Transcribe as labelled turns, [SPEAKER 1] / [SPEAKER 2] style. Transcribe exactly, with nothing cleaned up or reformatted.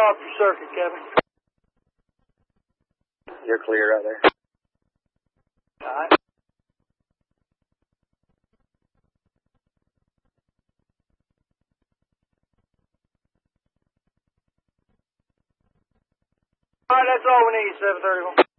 [SPEAKER 1] off your circuit, Kevin.
[SPEAKER 2] You're clear out there.
[SPEAKER 1] All right. All right, that's all we need, seven thirty-one.